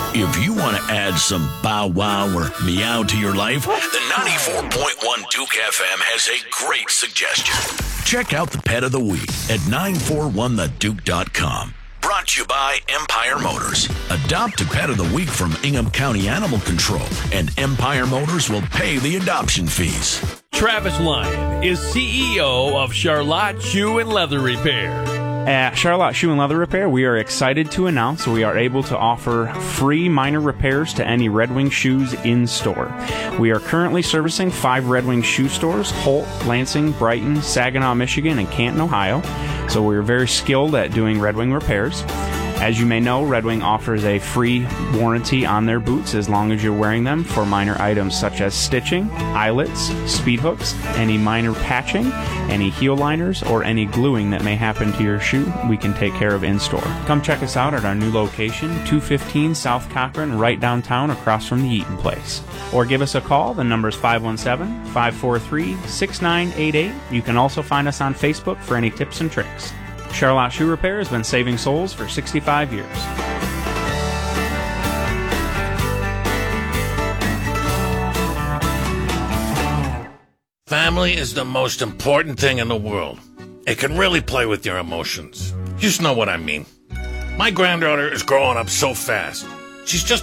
If you want to add some bow wow or meow to your life, the 94.1 Duke FM has a great suggestion. Check out the Pet of the Week at 941theduke.com. Brought to you by Empire Motors. Adopt a Pet of the Week from Ingham County Animal Control, and Empire Motors will pay the adoption fees. Travis Lyon is CEO of Charlotte Shoe and Leather Repair. At Charlotte Shoe and Leather Repair, we are excited to announce we are able to offer free minor repairs to any Red Wing shoes in store. We are currently servicing 5 Red Wing shoe stores: Holt, Lansing, Brighton, Saginaw, Michigan, and Canton, Ohio. So we're very skilled at doing Red Wing repairs. As you may know, Red Wing offers a free warranty on their boots as long as you're wearing them for minor items such as stitching, eyelets, speed hooks, any minor patching, any heel liners, or any gluing that may happen to your shoe. We can take care of in-store. Come check us out at our new location, 215 South Cochran, right downtown across from the Eaton Place. Or give us a call. The number is 517-543-6988. You can also find us on Facebook for any tips and tricks. Charlotte Shoe Repair has been saving souls for 65 years. Family is the most important thing in the world. It can really play with your emotions. You just know what I mean. My granddaughter is growing up so fast. She's just